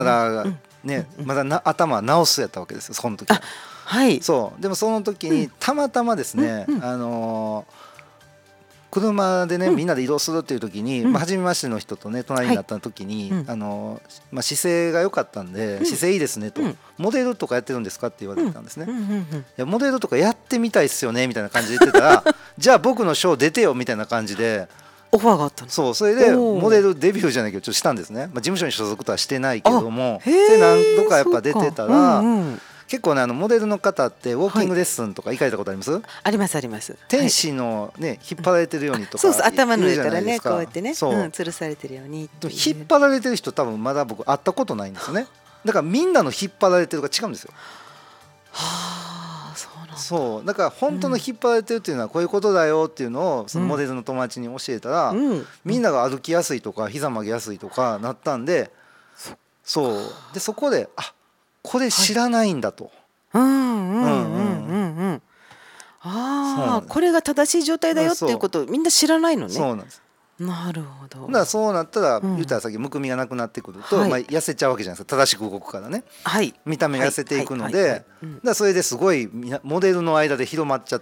体がね、まだ頭直すやったわけですよ、その時は。 はい。 そうでもその時にたまたまですね、車でねみんなで移動するっていう時に、初めましての人とね隣になった時に、姿勢が良かったんで、姿勢いいですねと、モデルとかやってるんですかって言われたんですね。いやモデルとかやってみたいっすよねみたいな感じで言ってたらじゃあ僕のショー出てよみたいな感じでオファーがあったの。 そうそれでモデルデビューじゃないけどちょっとしたんですね。事務所に所属とはしてないけども、それ何度かやっぱ出てたら、結構ねモデルの方ってウォーキングレッスンとか行かれたことあります？ ありますあります。 天使のね引っ張られてるようにとか、 そうそう、頭の上からねこうやってね吊るされてるように。 引っ張られてる人多分まだ僕会ったことないんですよね。だからみんなの引っ張られてるが違うんですよ。 はあ、そうなんだ。 そうだから本当の引っ張られてるっていうのはこういうことだよっていうのをそのモデルの友達に教えたら、みんなが歩きやすいとか膝曲げやすいとかなったんで、そうでそこでこれ知らないんだと。 ああ、これが正しい状態だよっていうことをみんな知らないのね。 そうなんです。 なるほど。 だからそうなったら、言ったらさっきむくみがなくなってくると、痩せちゃうわけじゃないですか。正しく動くからね、見た目が痩せていくので、だからそれですごいモデルの間で広まっちゃって、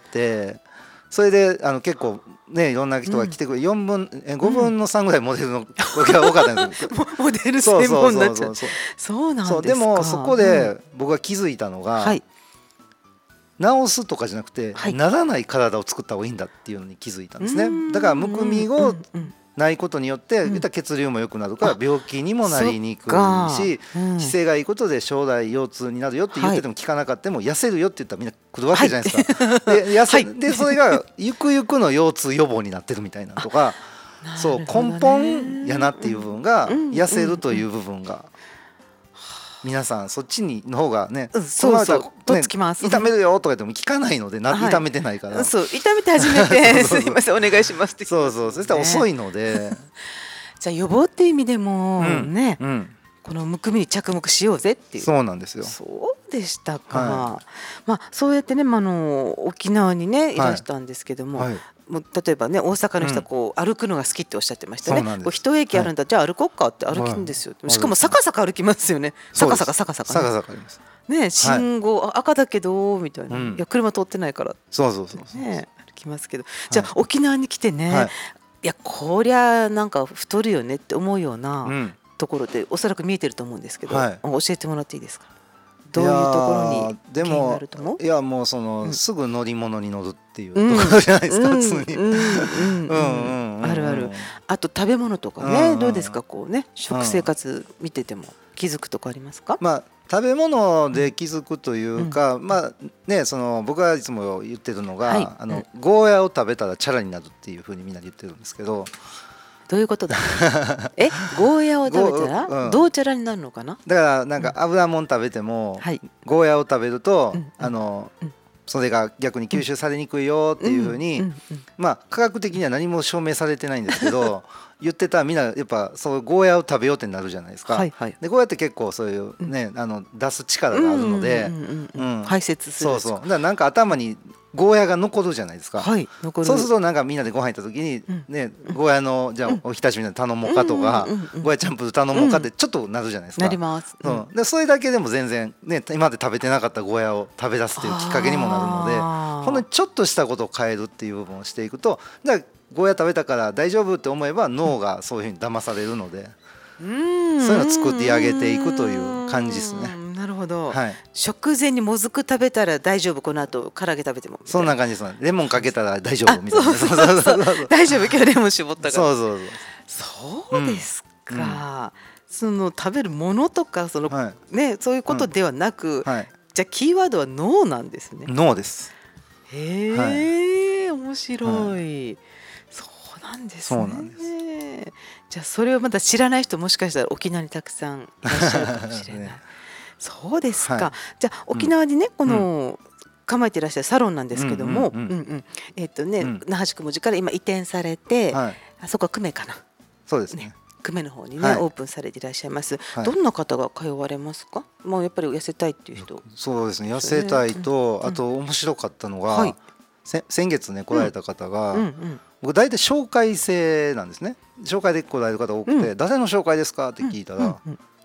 それで結構ねいろんな人が来てくれ、5分の3ぐらいモデルの子が多かったんですよモデル専門になっちゃう。そうなんですか。 でもそこで僕が気づいたのが、治すとかじゃなくて、ならない体を作った方がいいんだっていうのに気づいたんですね。だからむくみをないことによって血流も良くなるから病気にもなりにくいし、姿勢がいいことで将来腰痛になるよって言ってても聞かなかったも痩せるよって言ったらみんな来るわけじゃないですか。でそれがゆくゆくの腰痛予防になってるみたいなとか、そう根本やなっていう部分が痩せるという部分が。皆さんそっちの方がね、 そうそうとっつきます。 痛めるよとか言っても聞かないので、痛めてないから、 そう痛めて初めてすいませんお願いしますって。 そうそしたら遅いので、 じゃあ予防っていう意味でもね、このむくみに着目しようぜっていう。 そうなんですよ。 そうでしたか。そうやってね沖縄にねいらしたんですけども、もう例えばね大阪の人はこう歩くのが好きっておっしゃってましたね。一駅あるんだ、じゃあ歩こうかって歩くんですよ。しかもサカサカ歩きますよね。サカサカサカありますね。信号赤だけどみたいな、いや車通ってないからね歩きますけど、じゃあ沖縄に来てね、いやこりゃなんか太るよねって思うようなところでおそらく見えてると思うんですけど、教えてもらっていいですか。どういうところに原因があると思う？ いやもうすぐ乗り物に乗るっていうところじゃないですか、普通に。 あるある。あと食べ物とかね、どうですかこうね、食生活見てても気づくとかありますか？ 食べ物で気づくというか、僕がいつも言ってるのが、ゴーヤを食べたらチャラになるっていうふうにみんなで言ってるんですけど。 どういうことだ。ゴーヤを食べたらどうチャラになるのかな。 だからなんか油もん食べてもゴーヤを食べるとそれが逆に吸収されにくいよっていうふうに、科学的には何も証明されてないんですけど言ってたらみんなやっぱそうゴーヤを食べようってなるじゃないですか。でゴーヤって結構そういうね出す力があるので排泄する。 だからなんか頭にゴーヤが残るじゃないですか。そうするとなんかみんなでご飯行った時にねゴーヤのじゃあおひたしみたいな頼もうかとかゴーヤチャンプル頼もうかってちょっとなるじゃないですか。 なります。 でそれだけでも全然ね今まで食べてなかったゴーヤを食べ出すっていうきっかけにもなるので、ほんのちょっとしたことを変えるっていう部分をしていくと、だからゴーヤ食べたから大丈夫って思えば脳がそういうふうに騙されるので、そういうのを作ってあげていくという感じですね。 なるほど。食前にもずく食べたら大丈夫、この後唐揚げ食べてもそんな感じです。レモンかけたら大丈夫みたいな。 大丈夫今日レモン絞ったから。 そうですか。その食べるものとかそういうことではなく、じゃあキーワードは脳なんですね。 脳です。 へえ、面白い。そうなんですね。じゃあそれをまだ知らない人もしかしたら沖縄にたくさんいらっしゃるかもしれない。そうですか。じゃあ沖縄にねこの構えていらっしゃるサロンなんですけども、那覇市雲寺から今移転されて、あそこは久米かな。 そうですね。 久米の方にねオープンされていらっしゃいます。どんな方が通われますか？もうやっぱり痩せたいっていう人。 そうですね。痩せたいと、あと面白かったのが先月ね来られた方が、僕大体紹介制なんですね。紹介で来られる方多くて、誰の紹介ですかって聞いたら、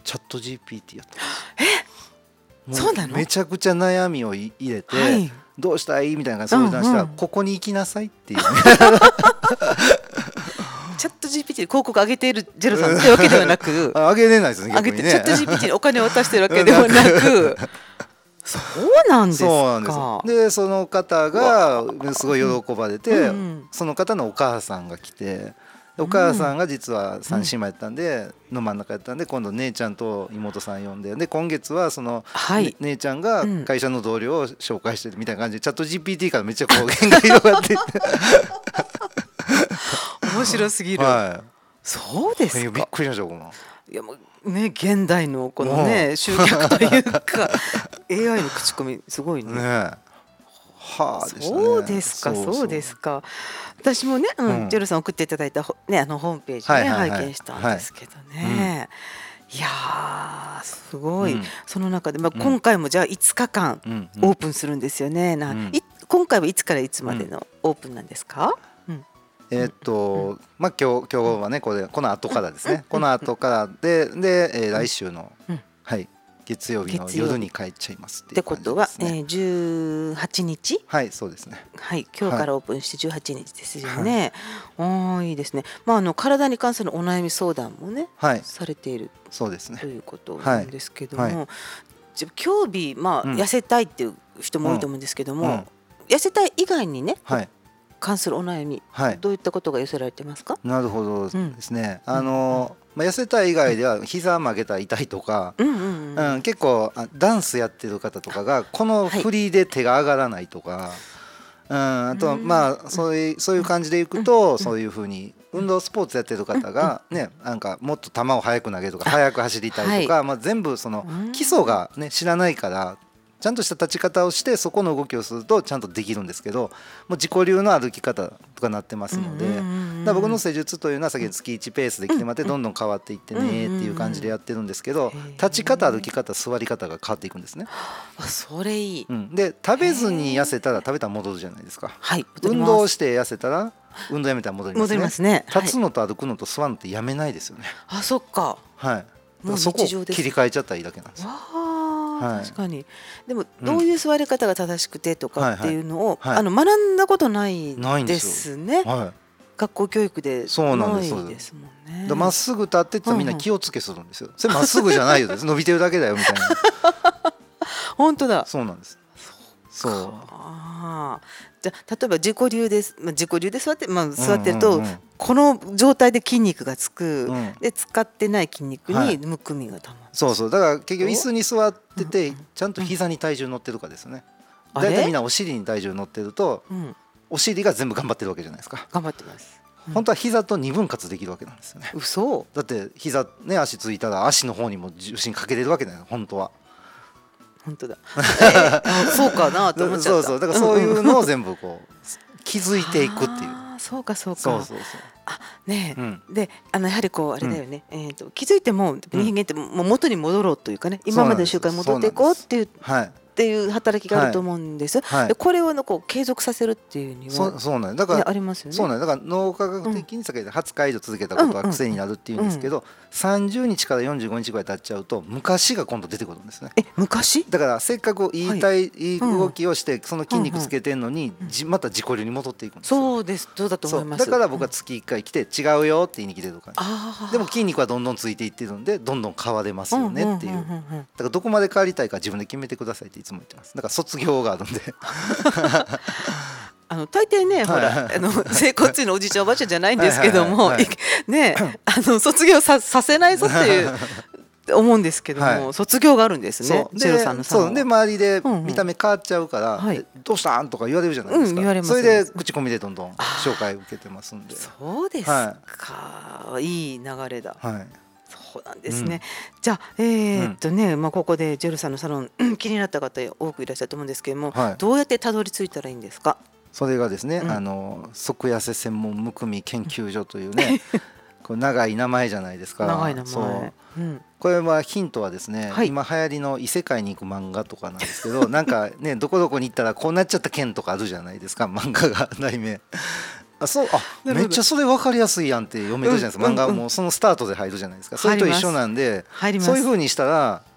チャット GPT やってます。そうなの？ めちゃくちゃ悩みを入れて、 はい、 どうしたいみたいな相談したら、ここに行きなさいっていう、ねチャット GPT に広告上げているジェロさんってわけではなく上げれないですね、逆にね。 チャット GPT にお金を渡してるわけではなくそうなんですか。 そうなんです。でその方がすごい喜ばれて、その方のお母さんが来て、お母さんが実は3姉妹やったんで、の真ん中やったんで、今度姉ちゃんと妹さん呼んで、で今月はその、姉ちゃんが会社の同僚を紹介してるみたいな感じで、チャット GPT からめっちゃこう喧嘩広がっていって面白すぎる、そうですか。 びっくりしました僕も。 いやもうね、現代のこのね集客というかAI の口コミすごいね。そうですか、そうですか。私もね、ジェロさん送っていただいたね、ホームページね拝見したんですけどね。いやすごい。その中で今回もじゃあ5日間オープンするんですよね。今回はいつからいつまでのオープンなんですか？ 今日はねこの後からですね。この後からで来週の月曜日の夜に帰っちゃいますっていう感じですね。ってことは18日？ はいそうですね。 はい、今日からオープンして18日ですよね。いいですね。体に関するお悩み相談もねされているそうですねということなんですけども、今日痩せたいっていう人も多いと思うんですけども、痩せたい以外にね関するお悩み、どういったことが寄せられてますか？ なるほどですね。痩せたい以外では膝曲げたら痛いとか、結構ダンスやってる方とかがこの振りで手が上がらないとか、あとそういう感じでいくと、そういうふうに運動スポーツやってる方がね、なんかもっと球を速く投げるとか速く走りたいとか、全部その基礎がね知らないから。ちゃんとした立ち方をしてそこの動きをするとちゃんとできるんですけど、もう自己流の歩き方とかなってますので、僕の施術というのは先月1ペースで来てもらってどんどん変わっていってねっていう感じでやってるんですけど、立ち方歩き方座り方が変わっていくんですね。 それいい。 で食べずに痩せたら食べたら戻るじゃないですか。運動して痩せたら運動やめたら戻りますね。立つのと歩くのと座るのってやめないですよね。 そっか。 そこを切り替えちゃったらいいだけなんですよ。 確かに。でもどういう座り方が正しくてとかっていうのを学んだことないですね。学校教育でないですもんね。 まっすぐ立ってってみんな気をつけするんですよ。それまっすぐじゃないよ、伸びてるだけだよみたいな。 本当だ。 そうなんです。そう。 じゃあ例えば自己流です。自己流で座って座ってるとこの状態で筋肉がつく、で使ってない筋肉にむくみがたまる。 そうだから結局椅子に座っててちゃんと膝に体重乗ってるかですよね。だいたいみんなお尻に体重乗ってるとお尻が全部頑張ってるわけじゃないですか。 頑張ってます。 本当は膝と二分割できるわけなんですよね。 嘘。 だって膝ね足ついたら足の方にも重心かけれるわけだよ本当は。 本当だ。そうかなと思っちゃった。 だからそういうのを全部こう気づいていくっていう。 そうか。ねえ、でやはりこうあれだよね。気づいても人間ってもう元に戻ろうというかね、今までの習慣に戻っていこうっていうっていう働きがあると思うんです。でこれをこう継続させるっていうにはそうなんだからありますよね。そうなんだから脳科学的に先ほど20日以上続けたことは癖になるっていうんですけど、30日から45日ぐらい経っちゃうと昔が今度出てくるんですね。 昔？ だからせっかくいい動きをしてその筋肉つけてんのにまた自己流に戻っていくんですよ。 そうです。どうだと思います。 だから僕は月1回来て違うよって言いに来てるとか、でも筋肉はどんどんついていってるんでどんどん変われますよねっていう。だからどこまで変わりたいか自分で決めてくださいっていつも言ってます。だから卒業があるんで大抵ね、ほら整骨院のおじいちゃんおばあちゃんじゃないんですけどもね、卒業させないぞっていう思うんですけども、卒業があるんですね。ジェロさんのサロンで周りで見た目変わっちゃうからどうしたんとか言われるじゃないですか。それで口コミでどんどん紹介受けてますんで。 そうですか。いい流れだ。そうなんですね。じゃあここでジェロさんのサロン気になった方多くいらっしゃると思うんですけども、どうやってたどり着いたらいいんですか？ それがですね、即痩せ専門むくみ研究所というねこれ長い名前じゃないですか。 長い名前。 これはヒントはですね、今流行りの異世界に行く漫画とかなんですけどなんかねどこどこに行ったらこうなっちゃった件とかあるじゃないですか、漫画が題名めっちゃそれ分かりやすいやんって読めるじゃないですか、漫画もそのスタートで入るじゃないですか。それと一緒なんで、そういう風にしたら